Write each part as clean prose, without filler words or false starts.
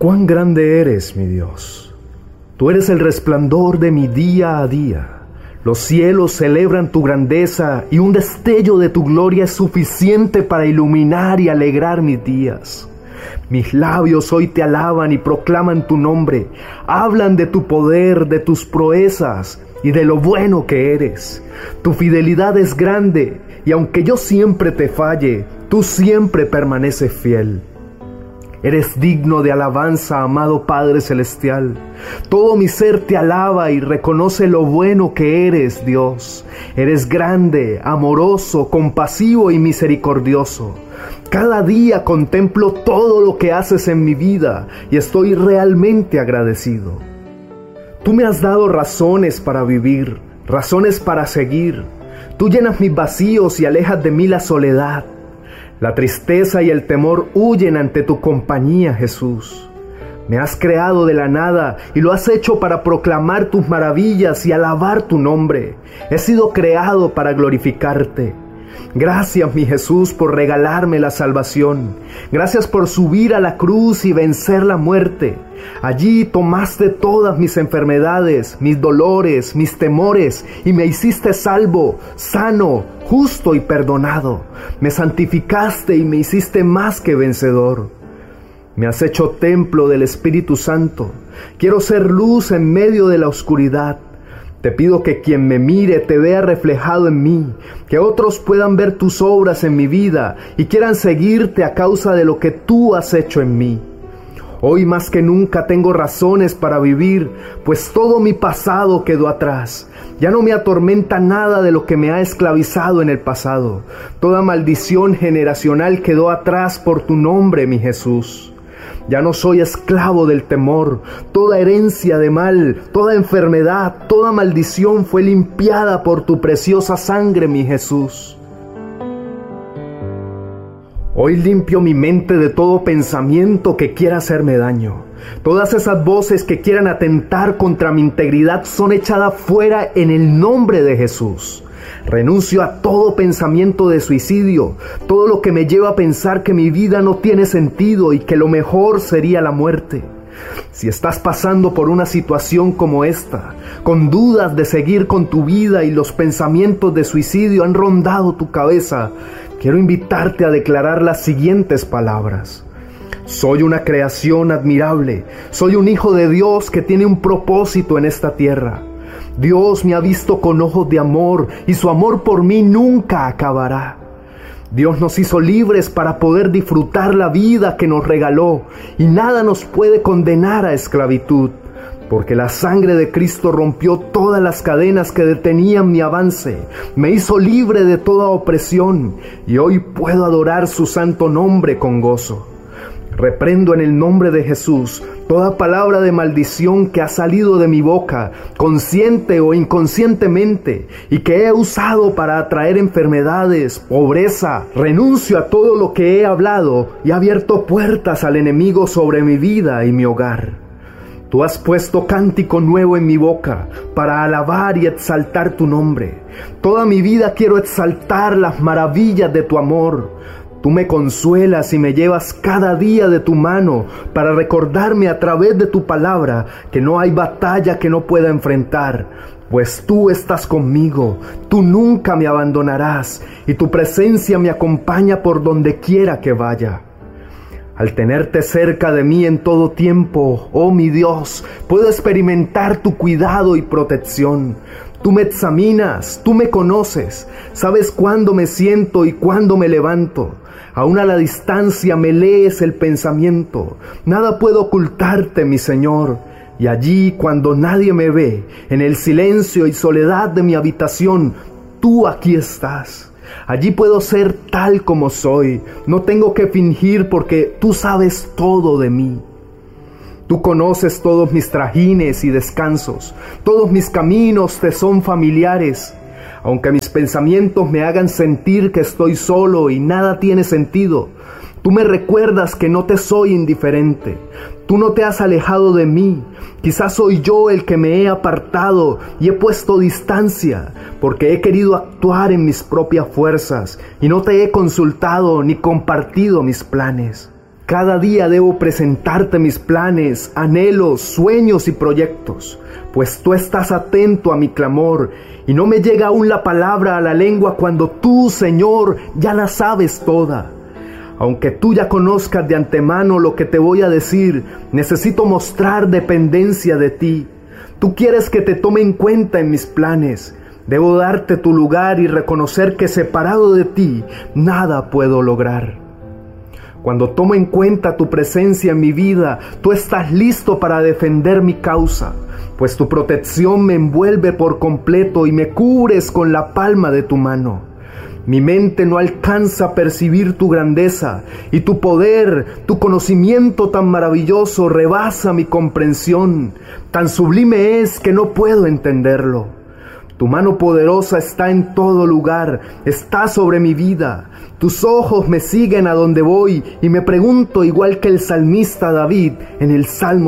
Cuán grande eres, mi Dios. Tú eres el resplandor de mi día a día. Los cielos celebran tu grandeza y un destello de tu gloria es suficiente para iluminar y alegrar mis días. Mis labios hoy te alaban y proclaman tu nombre. Hablan de tu poder, de tus proezas y de lo bueno que eres. Tu fidelidad es grande y aunque yo siempre te falle, tú siempre permaneces fiel. Eres digno de alabanza, amado Padre Celestial. Todo mi ser te alaba y reconoce lo bueno que eres, Dios. Eres grande, amoroso, compasivo y misericordioso. Cada día contemplo todo lo que haces en mi vida y estoy realmente agradecido. Tú me has dado razones para vivir, razones para seguir. Tú llenas mis vacíos y alejas de mí la soledad. La tristeza y el temor huyen ante tu compañía, Jesús. Me has creado de la nada y lo has hecho para proclamar tus maravillas y alabar tu nombre. He sido creado para glorificarte. Gracias, mi Jesús, por regalarme la salvación. Gracias por subir a la cruz y vencer la muerte. Allí tomaste todas mis enfermedades, mis dolores, mis temores y me hiciste salvo, sano, justo y perdonado. Me santificaste y me hiciste más que vencedor. Me has hecho templo del Espíritu Santo. Quiero ser luz en medio de la oscuridad. Te pido que quien me mire te vea reflejado en mí, que otros puedan ver tus obras en mi vida y quieran seguirte a causa de lo que tú has hecho en mí. Hoy más que nunca tengo razones para vivir, pues todo mi pasado quedó atrás. Ya no me atormenta nada de lo que me ha esclavizado en el pasado. Toda maldición generacional quedó atrás por tu nombre, mi Jesús. Ya no soy esclavo del temor. Toda herencia de mal, toda enfermedad, toda maldición fue limpiada por tu preciosa sangre, mi Jesús. Hoy limpio mi mente de todo pensamiento que quiera hacerme daño. Todas esas voces que quieran atentar contra mi integridad son echadas fuera en el nombre de Jesús. Renuncio a todo pensamiento de suicidio, todo lo que me lleva a pensar que mi vida no tiene sentido y que lo mejor sería la muerte. Si estás pasando por una situación como esta, con dudas de seguir con tu vida y los pensamientos de suicidio han rondado tu cabeza, quiero invitarte a declarar las siguientes palabras. Soy una creación admirable, soy un hijo de Dios que tiene un propósito en esta tierra. Dios me ha visto con ojos de amor y su amor por mí nunca acabará. Dios nos hizo libres para poder disfrutar la vida que nos regaló y nada nos puede condenar a esclavitud, porque la sangre de Cristo rompió todas las cadenas que detenían mi avance, me hizo libre de toda opresión y hoy puedo adorar su santo nombre con gozo. Reprendo en el nombre de Jesús toda palabra de maldición que ha salido de mi boca, consciente o inconscientemente, y que he usado para atraer enfermedades, pobreza. Renuncio a todo lo que he hablado y he abierto puertas al enemigo sobre mi vida y mi hogar. Tú has puesto cántico nuevo en mi boca para alabar y exaltar tu nombre. Toda mi vida quiero exaltar las maravillas de tu amor. Tú me consuelas y me llevas cada día de tu mano para recordarme a través de tu palabra que no hay batalla que no pueda enfrentar, pues tú estás conmigo, tú nunca me abandonarás y tu presencia me acompaña por donde quiera que vaya. Al tenerte cerca de mí en todo tiempo, oh mi Dios, puedo experimentar tu cuidado y protección. Tú me examinas, tú me conoces, sabes cuándo me siento y cuándo me levanto. Aún a la distancia me lees el pensamiento. Nada puedo ocultarte, mi Señor. Y allí, cuando nadie me ve, en el silencio y soledad de mi habitación, tú aquí estás. Allí puedo ser tal como soy. No tengo que fingir porque tú sabes todo de mí. Tú conoces todos mis trajines y descansos. Todos mis caminos te son familiares. Aunque mis pensamientos me hagan sentir que estoy solo y nada tiene sentido, tú me recuerdas que no te soy indiferente. Tú no te has alejado de mí. Quizás soy yo el que me he apartado y he puesto distancia, porque he querido actuar en mis propias fuerzas y no te he consultado ni compartido mis planes. Cada día debo presentarte mis planes, anhelos, sueños y proyectos, pues tú estás atento a mi clamor y no me llega aún la palabra a la lengua cuando tú, Señor, ya la sabes toda. Aunque tú ya conozcas de antemano lo que te voy a decir, necesito mostrar dependencia de ti. Tú quieres que te tome en cuenta en mis planes. Debo darte tu lugar y reconocer que separado de ti, nada puedo lograr. Cuando tomo en cuenta tu presencia en mi vida, tú estás listo para defender mi causa, pues tu protección me envuelve por completo y me cubres con la palma de tu mano. Mi mente no alcanza a percibir tu grandeza y tu poder, tu conocimiento tan maravilloso rebasa mi comprensión. Tan sublime es que no puedo entenderlo. Tu mano poderosa está en todo lugar, está sobre mi vida. Tus ojos me siguen a donde voy y me pregunto igual que el salmista David en el Salmo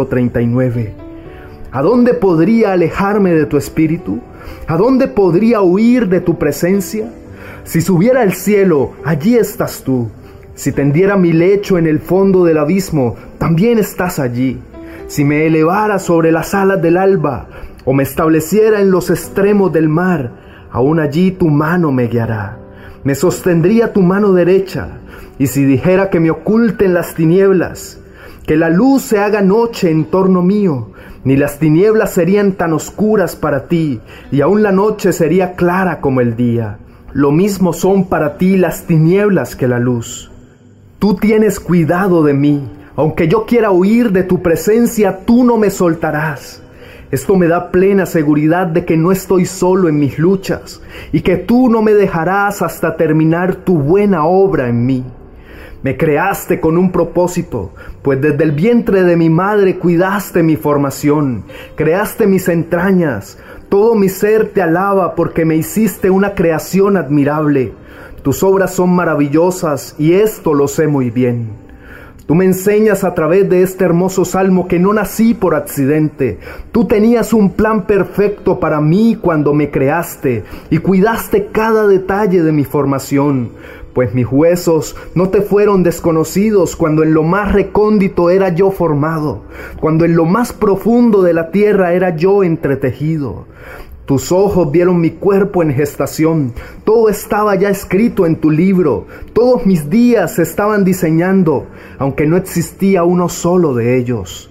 139. ¿A dónde podría alejarme de tu espíritu? ¿A dónde podría huir de tu presencia? Si subiera al cielo, allí estás tú. Si tendiera mi lecho en el fondo del abismo, también estás allí. Si me elevara sobre las alas del alba, o me estableciera en los extremos del mar, aún allí tu mano me guiará. Me sostendría tu mano derecha, y si dijera que me oculten las tinieblas, que la luz se haga noche en torno mío, ni las tinieblas serían tan oscuras para ti, y aún la noche sería clara como el día. Lo mismo son para ti las tinieblas que la luz. Tú tienes cuidado de mí, aunque yo quiera huir de tu presencia, tú no me soltarás. Esto me da plena seguridad de que no estoy solo en mis luchas y que tú no me dejarás hasta terminar tu buena obra en mí. Me creaste con un propósito, pues desde el vientre de mi madre cuidaste mi formación, creaste mis entrañas. Todo mi ser te alaba porque me hiciste una creación admirable. Tus obras son maravillosas y esto lo sé muy bien. Tú me enseñas a través de este hermoso salmo que no nací por accidente. Tú tenías un plan perfecto para mí cuando me creaste y cuidaste cada detalle de mi formación. Pues mis huesos no te fueron desconocidos cuando en lo más recóndito era yo formado, cuando en lo más profundo de la tierra era yo entretejido. Tus ojos vieron mi cuerpo en gestación, todo estaba ya escrito en tu libro, todos mis días se estaban diseñando, aunque no existía uno solo de ellos.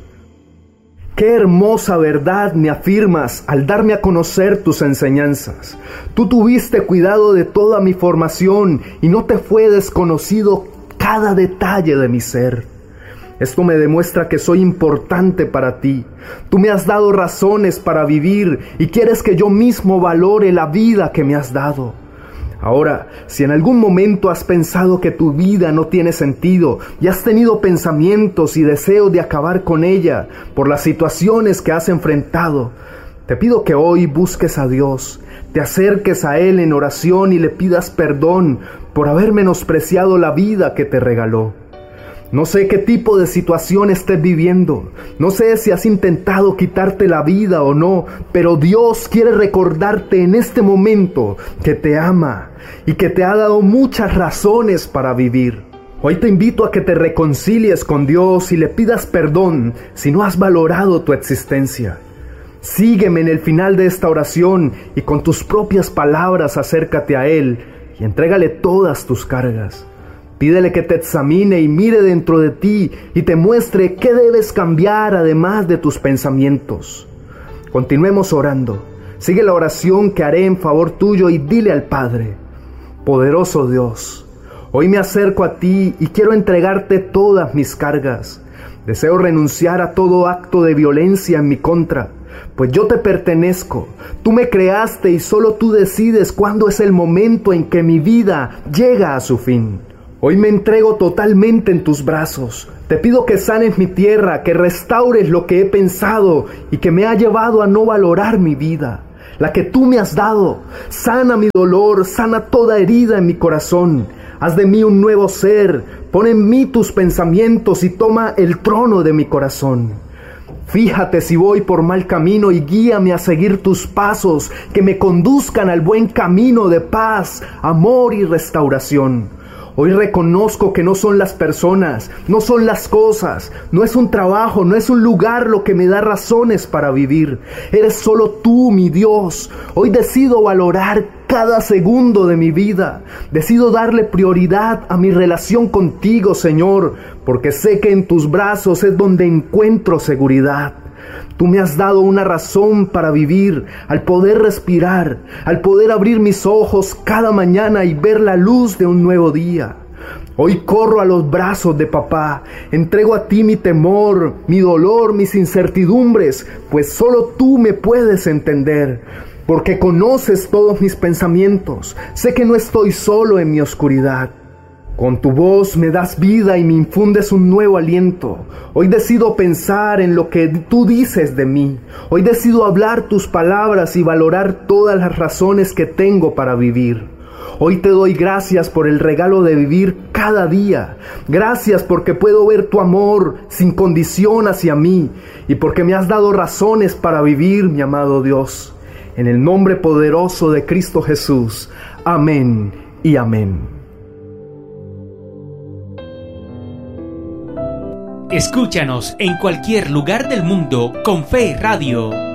Qué hermosa verdad me afirmas al darme a conocer tus enseñanzas. Tú tuviste cuidado de toda mi formación y no te fue desconocido cada detalle de mi ser. Esto me demuestra que soy importante para ti. Tú me has dado razones para vivir y quieres que yo mismo valore la vida que me has dado. Ahora, si en algún momento has pensado que tu vida no tiene sentido y has tenido pensamientos y deseos de acabar con ella por las situaciones que has enfrentado, te pido que hoy busques a Dios, te acerques a Él en oración y le pidas perdón por haber menospreciado la vida que te regaló. No sé qué tipo de situación estés viviendo, no sé si has intentado quitarte la vida o no, pero Dios quiere recordarte en este momento que te ama y que te ha dado muchas razones para vivir. Hoy te invito a que te reconcilies con Dios y le pidas perdón si no has valorado tu existencia. Sígueme en el final de esta oración y con tus propias palabras acércate a Él y entrégale todas tus cargas. Pídele que te examine y mire dentro de ti y te muestre qué debes cambiar además de tus pensamientos. Continuemos orando. Sigue la oración que haré en favor tuyo y dile al Padre: poderoso Dios, hoy me acerco a ti y quiero entregarte todas mis cargas. Deseo renunciar a todo acto de violencia en mi contra, pues yo te pertenezco. Tú me creaste y solo tú decides cuándo es el momento en que mi vida llega a su fin. Hoy me entrego totalmente en tus brazos. Te pido que sanes mi tierra, que restaures lo que he pensado y que me ha llevado a no valorar mi vida, la que tú me has dado. Sana mi dolor, sana toda herida en mi corazón. Haz de mí un nuevo ser, pon en mí tus pensamientos y toma el trono de mi corazón. Fíjate si voy por mal camino y guíame a seguir tus pasos, que me conduzcan al buen camino de paz, amor y restauración. Hoy reconozco que no son las personas, no son las cosas, no es un trabajo, no es un lugar lo que me da razones para vivir. Eres solo tú, mi Dios. Hoy decido valorar cada segundo de mi vida. Decido darle prioridad a mi relación contigo, Señor, porque sé que en tus brazos es donde encuentro seguridad. Tú me has dado una razón para vivir, al poder respirar, al poder abrir mis ojos cada mañana y ver la luz de un nuevo día. Hoy corro a los brazos de papá, entrego a ti mi temor, mi dolor, mis incertidumbres, pues solo tú me puedes entender, porque conoces todos mis pensamientos. Sé que no estoy solo en mi oscuridad. Con tu voz me das vida y me infundes un nuevo aliento. Hoy decido pensar en lo que tú dices de mí. Hoy decido hablar tus palabras y valorar todas las razones que tengo para vivir. Hoy te doy gracias por el regalo de vivir cada día. Gracias porque puedo ver tu amor sin condición hacia mí y porque me has dado razones para vivir, mi amado Dios. En el nombre poderoso de Cristo Jesús. Amén y amén. Escúchanos en cualquier lugar del mundo con Fe Radio.